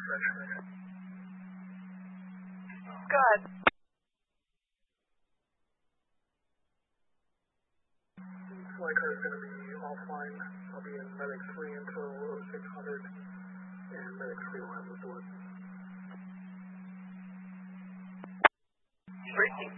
Good. Flight car is going to be offline. I'll be in Medic 3 until 0600, and Medic 3 will have the blood.